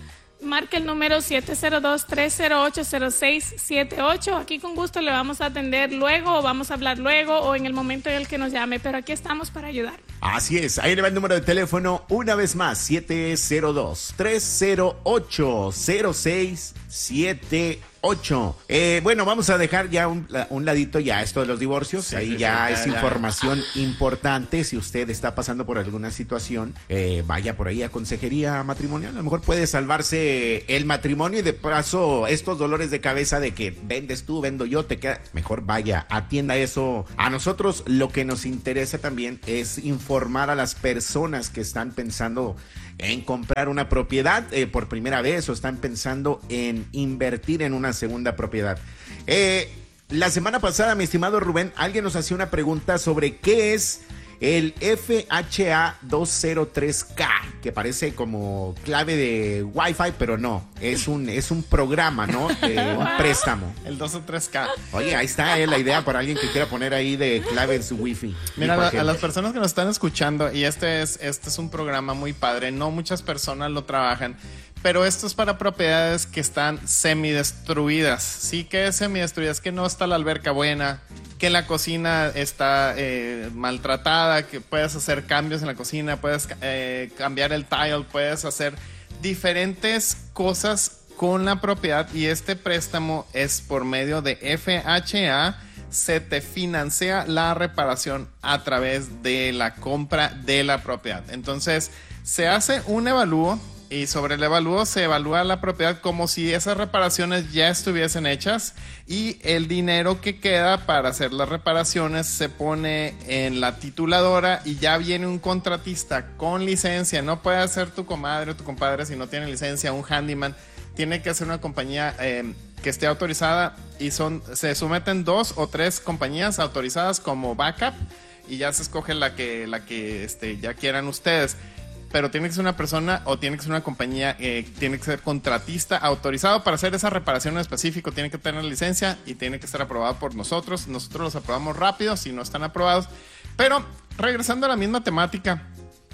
marque el número siete cero dos, tres cero ocho, cero seis siete ocho. Aquí con gusto le vamos a atender luego, o vamos a hablar luego, o en el momento en el que nos llame, pero aquí estamos para ayudar. Así es, ahí le va el número de teléfono una vez más, siete cero dos, tres cero ocho, cero seis siete ocho. Eh, bueno, vamos a dejar ya un, un ladito ya esto de los divorcios. Sí, ahí sí, ya sí, es ya, información ya. importante. Si usted está pasando por alguna situación, eh, vaya por ahí a consejería matrimonial. A lo mejor puede salvarse el matrimonio y de paso estos dolores de cabeza de que vendes tú, vendo yo, te queda. Mejor vaya, atienda eso. A nosotros lo que nos interesa también es informar a las personas que están pensando en comprar una propiedad eh, por primera vez o están pensando en invertir en una segunda propiedad. Eh, la semana pasada, mi estimado Rubén, alguien nos hacía una pregunta sobre qué es el F H A doscientos tres K, que parece como clave de Wi-Fi, pero no, es un, es un programa, ¿no? Eh, un préstamo. El doscientos tres K. Oye, ahí está eh, la idea para alguien que quiera poner ahí de clave en su Wi-Fi. Mira, a, a las personas que nos están escuchando, y este es, este es un programa muy padre, no muchas personas lo trabajan, pero esto es para propiedades que están semidestruidas. Sí, que es semidestruidas, que no está la alberca buena, que la cocina está eh, maltratada, que puedes hacer cambios en la cocina, puedes eh, cambiar el tile, puedes hacer diferentes cosas con la propiedad, y este préstamo es por medio de F H A. Se te financia la reparación a través de la compra de la propiedad. Entonces se hace un evalúo, y sobre el evalúo se evalúa la propiedad como si esas reparaciones ya estuviesen hechas, y el dinero que queda para hacer las reparaciones se pone en la tituladora, y ya viene un contratista con licencia. No puede ser tu comadre o tu compadre si no tiene licencia, un handyman. Tiene que ser una compañía eh, que esté autorizada, y son, se someten dos o tres compañías autorizadas como backup, y ya se escoge la que, la que este, ya quieran ustedes. Pero tiene que ser una persona o tiene que ser una compañía, eh, tiene que ser contratista autorizado para hacer esa reparación en específico, tiene que tener licencia y tiene que estar aprobado por nosotros. Nosotros los aprobamos rápido si no están aprobados. Pero regresando a la misma temática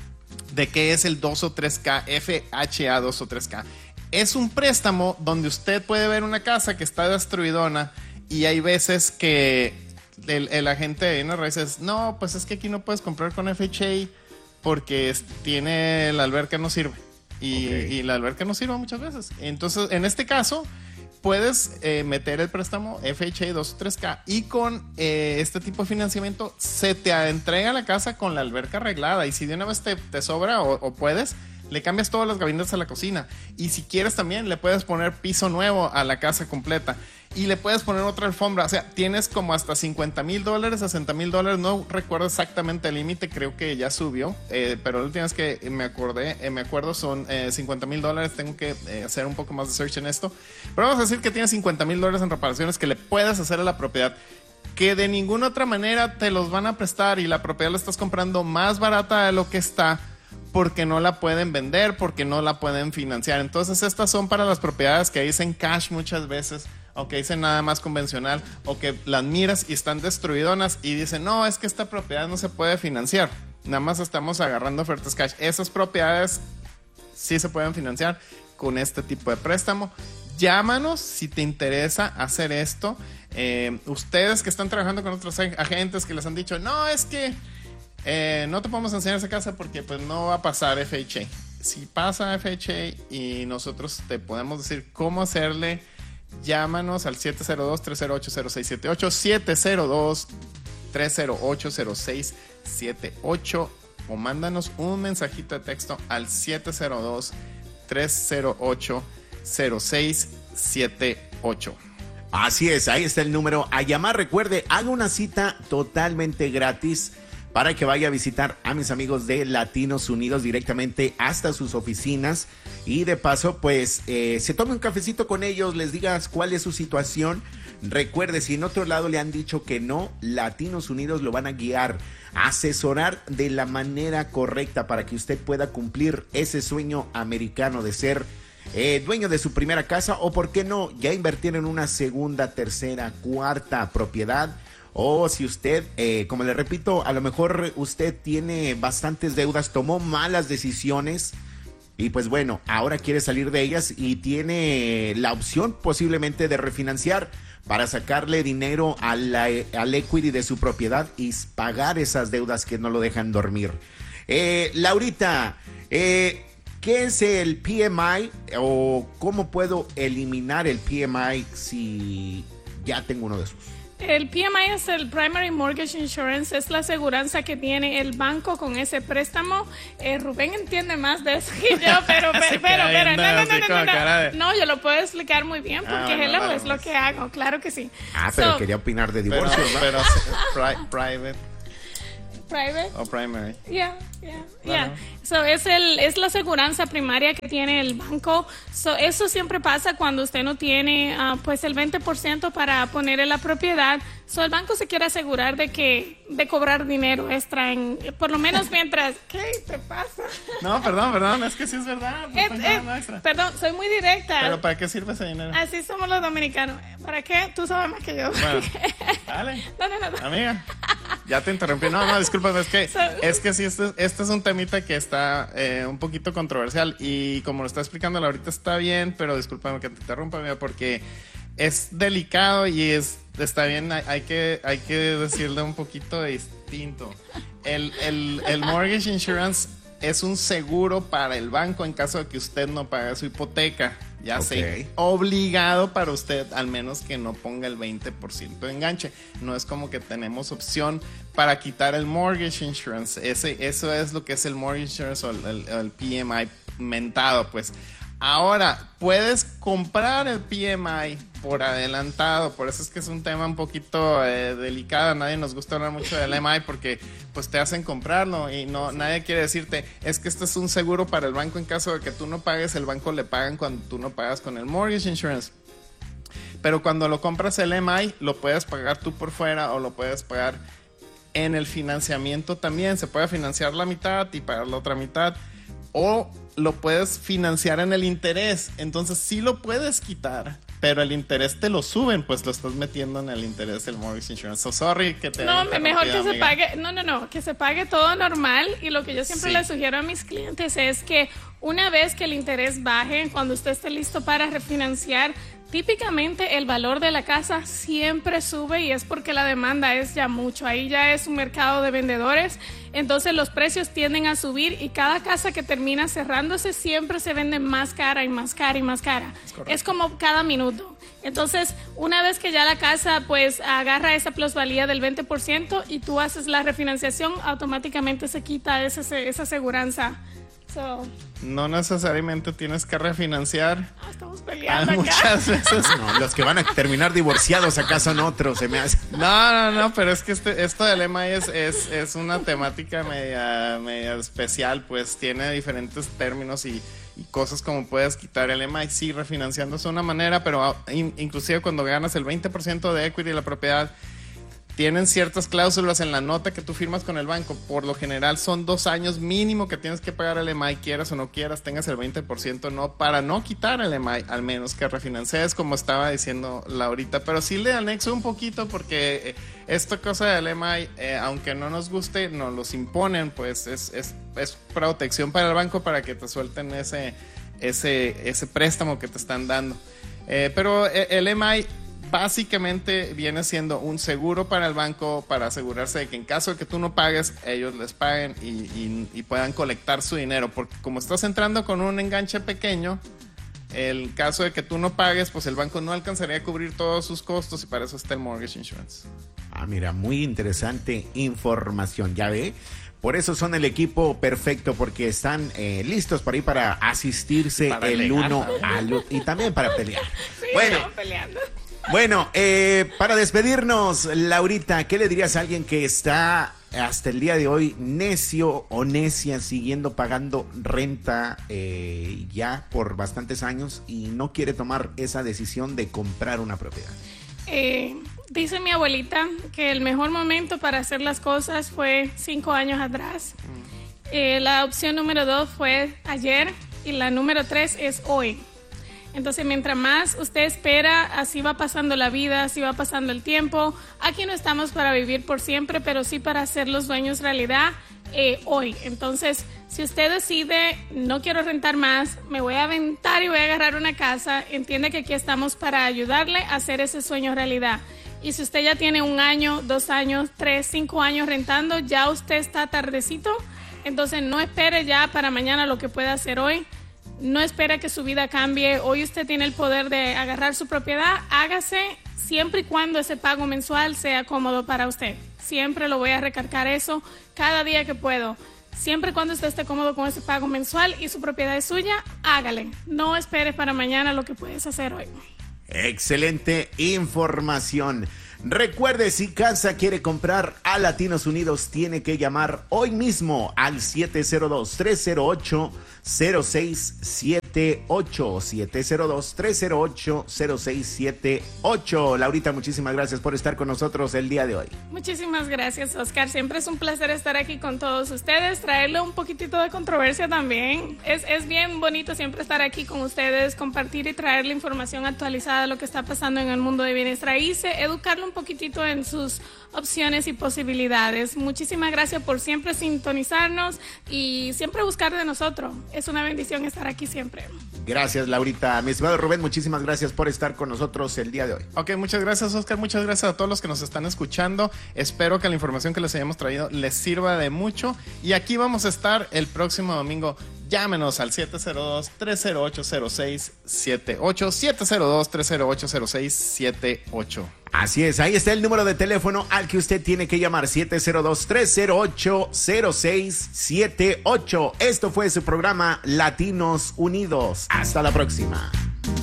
de qué es el dos o tres K, F H A dos o tres K. Es un préstamo donde usted puede ver una casa que está destruidona, y hay veces que el, el agente de bienes raíces, no, pues es que aquí no puedes comprar con F H A porque tiene la alberca no sirve, y, okay. y la alberca no sirve muchas veces. Entonces, en este caso, puedes eh, meter el préstamo F H A dos o tres K, y con eh, este tipo de financiamiento se te entrega la casa con la alberca arreglada, y si de una vez te, te sobra o, o puedes, le cambias todas las gabinetas a la cocina, y si quieres también le puedes poner piso nuevo a la casa completa, y le puedes poner otra alfombra. O sea, tienes como hasta cincuenta mil dólares, sesenta mil dólares. No recuerdo exactamente el límite, creo que ya subió, eh, pero lo tienes que, me acordé, eh, me acuerdo, son eh, cincuenta mil dólares. Tengo que eh, hacer un poco más de search en esto, pero vamos a decir que tienes cincuenta mil dólares en reparaciones que le puedes hacer a la propiedad, que de ninguna otra manera te los van a prestar, y la propiedad la estás comprando más barata de lo que está, porque no la pueden vender, porque no la pueden financiar. Entonces estas son para las propiedades que dicen cash muchas veces, o que dicen nada más convencional, o que las miras y están destruidonas y dicen, no, es que esta propiedad no se puede financiar, nada más estamos agarrando ofertas cash. Esas propiedades sí se pueden financiar con este tipo de préstamo. Llámanos si te interesa hacer esto. Eh, ustedes que están trabajando con otros agentes que les han dicho, no, es que Eh, no te podemos enseñar esa casa porque pues no va a pasar F H A. Si pasa F H A y nosotros te podemos decir cómo hacerle, llámanos al siete cero dos, tres cero ocho, cero seis siete ocho, siete cero dos, tres cero ocho, cero seis siete ocho, o mándanos un mensajito de texto al siete cero dos, tres cero ocho, cero seis siete ocho. Así es, ahí está el número a llamar. Recuerde, haga una cita totalmente gratis para que vaya a visitar a mis amigos de Latinos Unidos directamente hasta sus oficinas, y de paso pues eh, se tome un cafecito con ellos, les digas cuál es su situación. Recuerde, si en otro lado le han dicho que no, Latinos Unidos lo van a guiar, asesorar de la manera correcta para que usted pueda cumplir ese sueño americano de ser eh, dueño de su primera casa, o por qué no, ya invertir en una segunda, tercera, cuarta propiedad. O si usted, eh, como le repito, a lo mejor usted tiene bastantes deudas, tomó malas decisiones, y pues bueno, ahora quiere salir de ellas y tiene la opción posiblemente de refinanciar para sacarle dinero a la, al equity de su propiedad y pagar esas deudas que no lo dejan dormir. Eh, Laurita, eh, ¿qué es el P M I o cómo puedo eliminar el P M I si ya tengo uno de esos? El P M I es el Primary Mortgage Insurance, es la aseguranza que tiene el banco con ese préstamo. Eh, Rubén entiende más de eso que yo, pero, pero, pero, pero, no, no, no, no, no, no, no, yo lo puedo explicar muy bien porque ah, bueno, hello vale, es lo que hago, claro que sí. Ah, pero So, quería opinar de divorcio, pero, ¿no? pero pri- private private. o primary. Yeah, yeah, Bueno. yeah. So es el es la aseguranza primaria que tiene el banco. So eso siempre pasa cuando usted no tiene uh, pues el veinte por ciento para poner en la propiedad. So el banco se quiere asegurar de que de cobrar dinero extra en por lo menos mientras ¿qué te pasa? No, perdón, perdón, es que sí es verdad. no Eh, estoy eh, nada extra. perdón, soy muy directa. Pero ¿para qué sirve ese dinero? Así somos los dominicanos. ¿Para qué? Tú sabes más que yo. Bueno, dale. No, no, no, no. Amiga, ya te interrumpí. No, no, discúlpame, es que, So- es que sí, este, este es un temita que está eh, un poquito controversial y como lo está explicando ahorita está bien, pero discúlpame que te interrumpa, amiga, porque es delicado y es está bien, hay, hay que hay que decirle un poquito distinto. El, el, el mortgage insurance es un seguro para el banco en caso de que usted no pague su hipoteca. Ya Ok. sé, obligado para usted, al menos que no ponga el veinte por ciento de enganche. No es como que tenemos opción para quitar el mortgage insurance. Ese, eso es lo que es el mortgage insurance o el, el- el P M I mentado, pues. Ahora, puedes comprar el P M I por adelantado, por eso es que es un tema un poquito eh, delicado. A nadie nos gusta hablar mucho del M I porque pues te hacen comprarlo y no nadie quiere decirte es que este es un seguro para el banco en caso de que tú no pagues, el banco le pagan cuando tú no pagas con el mortgage insurance. Pero cuando lo compras el M I lo puedes pagar tú por fuera o lo puedes pagar en el financiamiento también. Se puede financiar la mitad y pagar la otra mitad. O lo puedes financiar en el interés. Entonces sí lo puedes quitar, pero el interés te lo suben, pues lo estás metiendo en el interés del mortgage insurance. So sorry que te No, haya mejor que interrumpido, se amiga. pague, no, no, no, que se pague todo normal y lo que yo siempre Sí. les sugiero a mis clientes es que una vez que el interés baje, cuando usted esté listo para refinanciar, típicamente el valor de la casa siempre sube y es porque la demanda es ya mucho, ahí ya es un mercado de vendedores, entonces los precios tienden a subir y cada casa que termina cerrándose siempre se vende más cara y más cara y más cara. Es como cada minuto. Entonces, una vez que ya la casa pues agarra esa plusvalía del veinte por ciento y tú haces la refinanciación, automáticamente se quita esa, esa aseguranza. So, No necesariamente tienes que refinanciar. ah, estamos Ah, peleando acá. muchas veces. No, los que van a terminar divorciados acá son otros, se me hace. No, no, no, pero es que este, esto del M I es, es, es una temática media, media especial, pues tiene diferentes términos y, y cosas como puedes quitar el M I, sí, refinanciándose de una manera, pero in- inclusive cuando ganas el veinte por ciento de equity de la propiedad, tienen ciertas cláusulas en la nota que tú firmas con el banco. Por lo general son dos años mínimo que tienes que pagar el M I, quieras o no quieras, tengas el veinte por ciento no, para no quitar el M I, al menos que refinancies, como estaba diciendo Laurita. Pero sí le anexo un poquito porque eh, esta cosa del M I, eh, aunque no nos guste, nos los imponen, pues es, es, es protección para el banco para que te suelten ese, ese, ese préstamo que te están dando. Eh, pero eh, el M I básicamente viene siendo un seguro para el banco para asegurarse de que en caso de que tú no pagues, ellos les paguen y, y, y puedan colectar su dinero. Porque como estás entrando con un enganche pequeño, el caso de que tú no pagues, pues el banco no alcanzaría a cubrir todos sus costos y para eso está el mortgage insurance. Ah, mira, muy interesante información, ¿ya ve? Por eso son el equipo perfecto, porque están eh, listos para ir para asistirse Para el alegar, uno ¿sabes? al otro y también para pelear. Sí, Bueno, estamos peleando. bueno, eh, para despedirnos, Laurita, ¿qué le dirías a alguien que está hasta el día de hoy necio o necia siguiendo pagando renta eh, ya por bastantes años y no quiere tomar esa decisión de comprar una propiedad? Eh, dice mi abuelita que el mejor momento para hacer las cosas fue cinco años atrás. Eh, la opción número dos fue ayer y la número tres es hoy. Entonces, mientras más usted espera, así va pasando la vida, así va pasando el tiempo. Aquí no estamos para vivir por siempre, pero sí para hacer los sueños realidad eh, hoy. Entonces, Si usted decide, no quiero rentar más, me voy a aventar y voy a agarrar una casa, entiende que aquí estamos para ayudarle a hacer ese sueño realidad. Y si usted ya tiene un año, dos años, tres, cinco años rentando, ya usted está tardecito, entonces no espere ya para mañana lo que pueda hacer hoy. No espere que su vida cambie. Hoy usted tiene el poder de agarrar su propiedad, hágase siempre y cuando ese pago mensual sea cómodo para usted. Siempre lo voy a recalcar eso cada día que puedo. Siempre y cuando usted esté cómodo con ese pago mensual y su propiedad es suya, hágale. No espere para mañana lo que puedes hacer hoy. Excelente información. Recuerde, si casa quiere comprar a Latinos Unidos, tiene que llamar hoy mismo al siete cero dos, tres cero ocho, cero seis siete ocho. siete cero dos, tres cero ocho, cero seis siete ocho. Laurita, muchísimas gracias por estar con nosotros el día de hoy. Muchísimas gracias, Oscar. Siempre es un placer estar aquí con todos ustedes, traerle un poquitito de controversia también. Es, es bien bonito siempre estar aquí con ustedes, compartir y traerle información actualizada de lo que está pasando en el mundo de bienes raíces, educarlo un poquitito en sus opciones y posibilidades. Muchísimas gracias por siempre sintonizarnos y siempre buscar de nosotros. Es una bendición estar aquí siempre. Gracias, Laurita. Mi estimado Rubén, muchísimas gracias por estar con nosotros el día de hoy. Ok, muchas gracias, Oscar. Muchas gracias a todos los que nos están escuchando. Espero que la información que les hayamos traído les sirva de mucho. Y aquí vamos a estar el próximo domingo. Llámenos al siete cero dos, tres cero ocho, cero seis siete ocho. siete cero dos, tres cero ocho, cero seis siete ocho. Así es, ahí está el número de teléfono al que usted tiene que llamar, siete cero dos, tres cero ocho, cero seis siete ocho. Esto fue su programa Latinos Unidos. Hasta la próxima.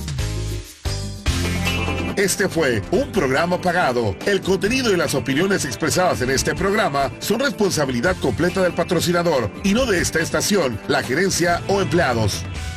Este fue un programa pagado. El contenido y las opiniones expresadas en este programa son responsabilidad completa del patrocinador y no de esta estación, la gerencia o empleados.